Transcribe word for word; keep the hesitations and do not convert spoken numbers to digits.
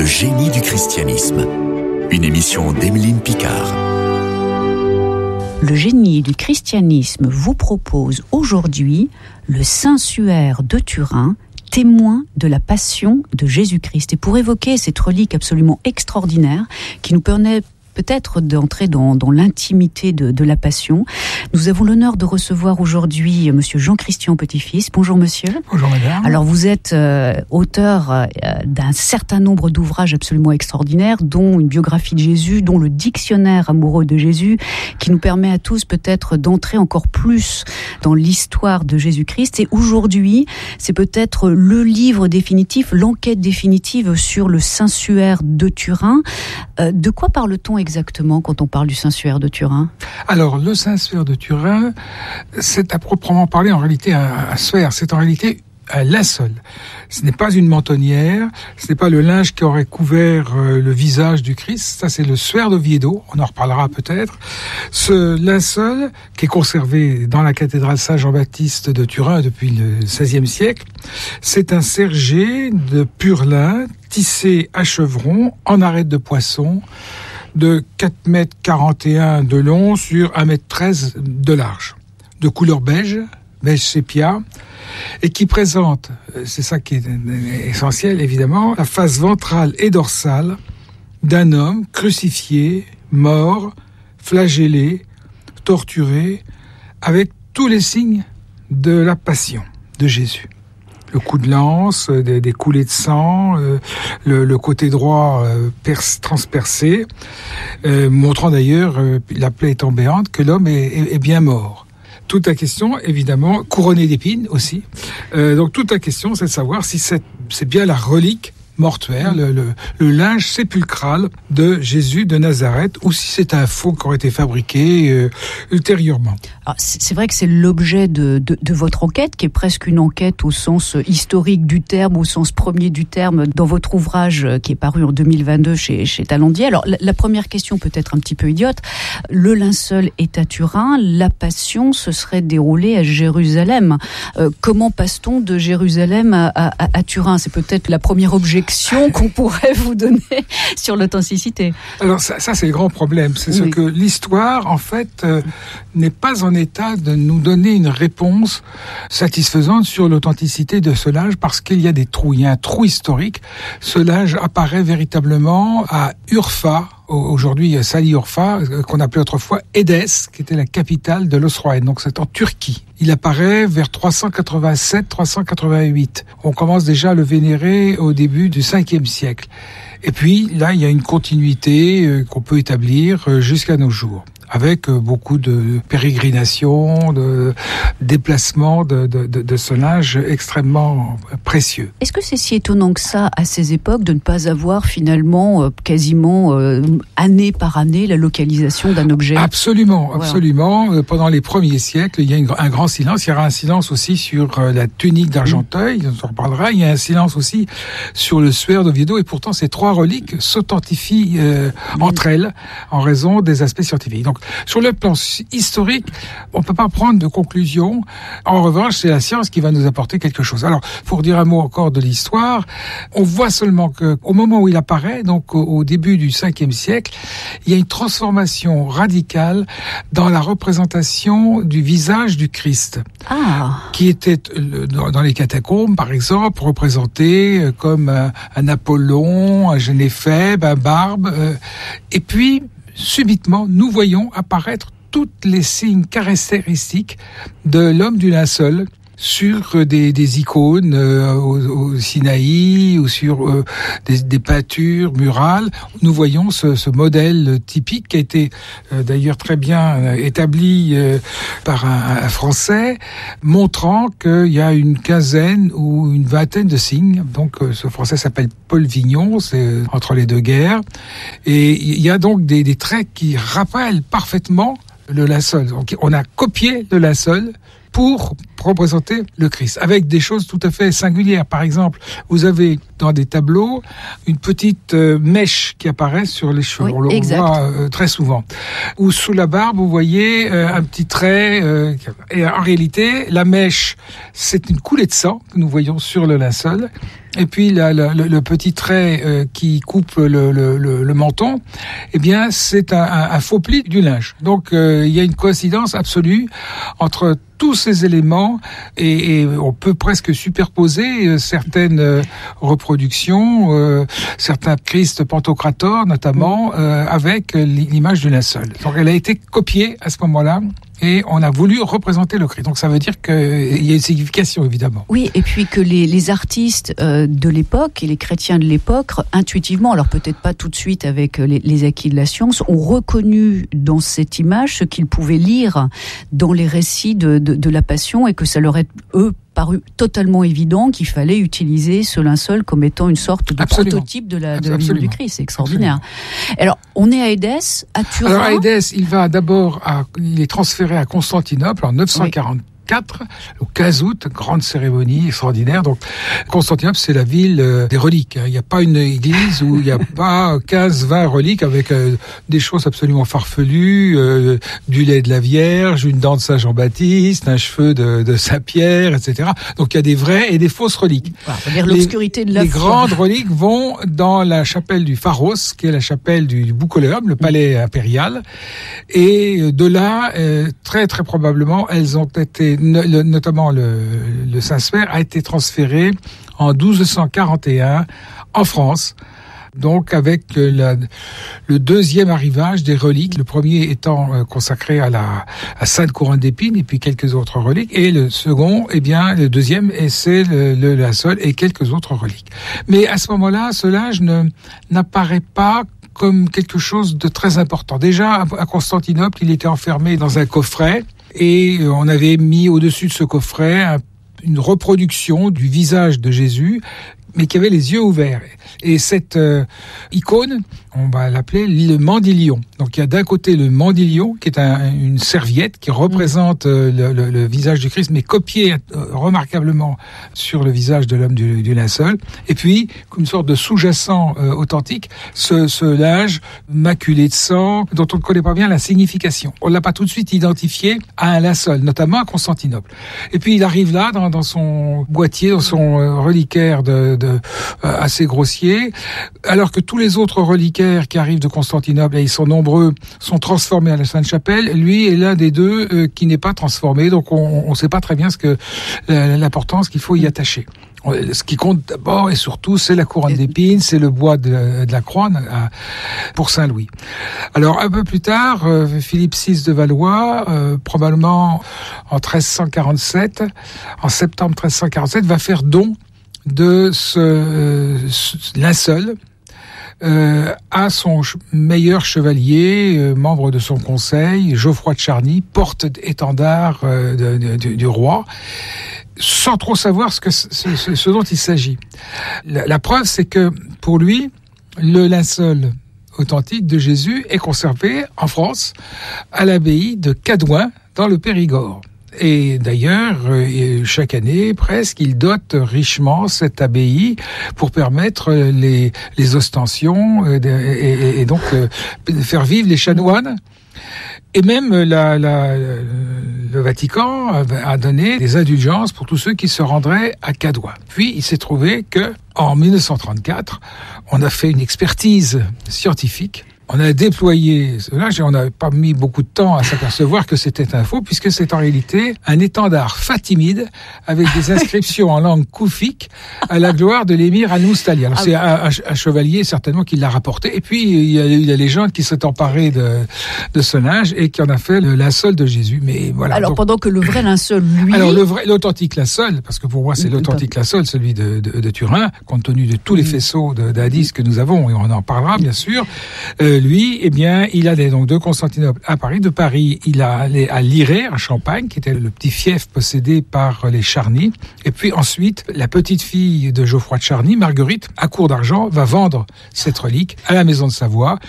Le génie du christianisme. Une émission d'Emeline Picard. Le génie du christianisme vous propose aujourd'hui le Saint-Suaire de Turin, témoin de la passion de Jésus-Christ. Et pour évoquer cette relique absolument extraordinaire qui nous permet peut-être d'entrer dans, dans l'intimité de, de la passion, nous avons l'honneur de recevoir aujourd'hui monsieur Jean-Christian Petit-Fils. Bonjour monsieur. Bonjour madame. Alors vous êtes euh, auteur euh, d'un certain nombre d'ouvrages absolument extraordinaires, dont une biographie de Jésus, dont le dictionnaire amoureux de Jésus, qui nous permet à tous peut-être d'entrer encore plus dans l'histoire de Jésus-Christ. Et aujourd'hui, c'est peut-être le livre définitif, l'enquête définitive sur le Saint-Suaire de Turin. Euh, de quoi parle-t-on exactement quand on parle du Saint-Suaire de Turin? Alors, le Saint-Suaire de Turin, c'est à proprement parler en réalité un, un suaire, c'est en réalité un linceul. Ce n'est pas une mentonnière, ce n'est pas le linge qui aurait couvert euh, le visage du Christ, ça c'est le suaire d'Oviedo, on en reparlera peut-être. Ce linceul, qui est conservé dans la cathédrale Saint-Jean-Baptiste de Turin depuis le seizième siècle, c'est un sergé de pur lin, tissé à chevron, en arête de poisson, de quatre mètres quarante et un de long sur un mètre treize de large, de couleur beige, beige sépia, et qui présente, c'est ça qui est essentiel évidemment, la face ventrale et dorsale d'un homme crucifié, mort, flagellé, torturé, avec tous les signes de la passion de Jésus. Le coup de lance, des, des coulées de sang, euh, le, le côté droit euh, perce, transpercé, euh, montrant d'ailleurs, euh, la plaie étant béante, que l'homme est, est, est bien mort. Toute la question, évidemment, couronné d'épines aussi. Euh, donc toute la question, c'est de savoir si c'est, c'est bien la relique mortuaire, le, le, le linge sépulcral de Jésus de Nazareth, ou si c'est un faux qui aurait été fabriqué euh, ultérieurement. Alors, c'est vrai que c'est l'objet de, de, de votre enquête, qui est presque une enquête au sens historique du terme, au sens premier du terme, dans votre ouvrage qui est paru en deux mille vingt-deux chez, chez Talandier. Alors, la, la première question peut être un petit peu idiote. Le linceul est à Turin, la Passion se serait déroulée à Jérusalem. Euh, comment passe-t-on de Jérusalem à, à, à Turin? C'est peut-être la première objection qu'on pourrait vous donner sur l'authenticité. Alors ça, ça c'est le grand problème, c'est oui. ce que l'histoire en fait euh, n'est pas en état de nous donner une réponse satisfaisante sur l'authenticité de ce linge, parce qu'il y a des trous, il y a un trou historique. Ce linge apparaît véritablement à Urfa, aujourd'hui Sali Urfa, qu'on appelait autrefois Édesse, qui était la capitale de l'Osroène, donc c'est en Turquie. Il apparaît vers trois cent quatre-vingt-sept trois cent quatre-vingt-huit. On commence déjà à le vénérer au début du cinquième siècle. Et puis là, il y a une continuité euh, qu'on peut établir euh, jusqu'à nos jours, avec euh, beaucoup de pérégrinations, de déplacements de, de, de, de ce linge extrêmement précieux. Est-ce que c'est si étonnant que ça, à ces époques, de ne pas avoir finalement, euh, quasiment euh, année par année, la localisation d'un objet? Absolument, absolument. Voilà. Pendant les premiers siècles, il y a une, un grand silence. Il y aura un silence aussi sur euh, la tunique d'Argenteuil, on en reparlera. Il y a un silence aussi sur le suaire d'Oviedo, et pourtant ces trois reliques s'authentifient euh, mmh. entre elles en raison des aspects scientifiques. Donc, sur le plan historique, on ne peut pas prendre de conclusion. En revanche, c'est la science qui va nous apporter quelque chose. Alors, pour dire un mot encore de l'histoire, on voit seulement qu'au moment où il apparaît, donc au, au début du cinquième siècle, il y a une transformation radicale dans la représentation du visage du Christ, ah. qui était dans les catacombes, par exemple, représenté comme un, un Apollon, un Généphèbe, un Barbe, euh, et puis subitement, nous voyons apparaître toutes les signes caractéristiques de l'homme du linceul sur des, des icônes euh, au, au Sinaï ou sur euh, des, des peintures murales. Nous voyons ce, ce modèle typique qui a été euh, d'ailleurs très bien euh, établi euh, par un, un Français, montrant qu'il y a une quinzaine ou une vingtaine de signes. Donc euh, ce Français s'appelle Paul Vignon, c'est entre les deux guerres. Et il y a donc des, des traits qui rappellent parfaitement le linceul. Donc on a copié le linceul pour représenter le Christ, avec des choses tout à fait singulières. Par exemple, vous avez dans des tableaux une petite euh, mèche qui apparaît sur les cheveux. Oui, on le voit euh, très souvent. Ou sous la barbe, vous voyez euh, un petit trait. Euh, et en réalité, la mèche, c'est une coulée de sang que nous voyons sur le linceul. et puis la, la, le, le petit trait euh, qui coupe le, le, le, le menton, eh bien c'est un, un, un faux pli du linge. Donc euh, il y a une coïncidence absolue entre tous ces éléments et, et on peut presque superposer euh, certaines euh, reproductions, euh, certains Christ pantocrator notamment, euh, avec l'image du linceul. Donc elle a été copiée à ce moment-là. Et on a voulu représenter le Christ. Donc ça veut dire qu'il y a une signification, évidemment. Oui, et puis que les, les artistes euh, de l'époque et les chrétiens de l'époque, intuitivement, alors peut-être pas tout de suite avec les, les acquis de la science, ont reconnu dans cette image ce qu'ils pouvaient lire dans les récits de, de, de la Passion et que ça leur est, eux, paru totalement évident qu'il fallait utiliser ce linceul comme étant une sorte de Absolument. prototype de la, de la vision du Christ. C'est extraordinaire. Absolument. Alors, on est à Édesse, à Turin. Alors, à Édesse, il va d'abord, à, il est transféré à Constantinople en neuf cent quarante-quatre. Oui. Au quinze août, grande cérémonie extraordinaire. Donc, Constantinople, c'est la ville euh, des reliques. Il n'y a pas une église où il n'y a pas quinze vingt reliques avec euh, des choses absolument farfelues, euh, du lait de la Vierge, une dent de Saint Jean-Baptiste, un cheveu de, de Saint-Pierre, et cetera. Donc, il y a des vraies et des fausses reliques. Voilà, on va dire l'obscurité de la Les foi. grandes reliques vont dans la chapelle du Pharos, qui est la chapelle du, du Boucoleum, le palais impérial. Et de là, euh, très très probablement, elles ont été Le, notamment le, le Saint-Sphère a été transféré en douze cent quarante et un en France, donc avec la, le deuxième arrivage des reliques, le premier étant consacré à la à Sainte Couronne d'Épines et puis quelques autres reliques, et le second, eh bien le deuxième, et c'est le, le linceul et quelques autres reliques. Mais à ce moment-là, ce linge ne n'apparaît pas comme quelque chose de très important. Déjà, à Constantinople, il était enfermé dans un coffret. Et on avait mis au-dessus de ce coffret un, une reproduction du visage de Jésus, mais qui avait les yeux ouverts. Et cette euh, icône, on va l'appeler le mandilion. Donc il y a d'un côté le mandilion, qui est un, une serviette qui représente euh, le, le, le visage du Christ, mais copié euh, remarquablement sur le visage de l'homme du, du linceul. Et puis, une sorte de sous-jacent euh, authentique, ce, ce linge maculé de sang, dont on ne connaît pas bien la signification. On ne l'a pas tout de suite identifié à un linceul, notamment à Constantinople. Et puis il arrive là, dans, dans son boîtier, dans son euh, reliquaire de, de, euh, assez grossier, alors que tous les autres reliquaires qui arrivent de Constantinople, et ils sont nombreux, sont transformés à la Sainte-Chapelle. Lui est l'un des deux euh, qui n'est pas transformé, donc on ne sait pas très bien ce que l'importance qu'il faut y attacher. Ce qui compte d'abord et surtout, c'est la couronne d'épines, c'est le bois de, de la croix pour Saint-Louis. Alors un peu plus tard, Philippe six de Valois, euh, probablement en treize cent quarante-sept, en septembre treize cent quarante-sept, va faire don de ce, euh, ce linceul Euh, à son ch- meilleur chevalier, euh, membre de son conseil, Geoffroy de Charny, porte-étendard euh, de, de, de, du roi, sans trop savoir ce, que, ce, ce, ce dont il s'agit. La, la preuve, c'est que pour lui, le linceul authentique de Jésus est conservé en France, à l'abbaye de Cadouin, dans le Périgord. Et d'ailleurs, chaque année, presque, il dote richement cette abbaye pour permettre les, les ostensions et, et, et donc faire vivre les chanoines. Et même la, la, le Vatican a donné des indulgences pour tous ceux qui se rendraient à Cadouin. Puis il s'est trouvé que, en dix-neuf cent trente-quatre, on a fait une expertise scientifique. On a déployé cela, on n'a pas mis beaucoup de temps à s'apercevoir que c'était un faux, puisque c'est en réalité un étendard fatimide avec des inscriptions en langue koufique à la gloire de l'émir Al-Moustali. Alors c'est un, un, un chevalier certainement qui l'a rapporté, et puis il y a eu la légende qui s'est emparée de, de ce linge et qui en a fait le linceul de Jésus. Mais voilà. Alors donc, pendant que le vrai linceul, lui... Alors le vrai, l'authentique linceul, parce que pour moi c'est l'authentique linceul, celui de, de, de Turin, compte tenu de tous les faisceaux d'indices que nous avons, et on en parlera bien sûr, euh, lui, eh bien, il allait donc de Constantinople à Paris. De Paris, il allait à Lirey, en Champagne, qui était le petit fief possédé par les Charny. Et puis ensuite, la petite fille de Geoffroy de Charny, Marguerite, à court d'argent, va vendre cette relique à la maison de Savoie,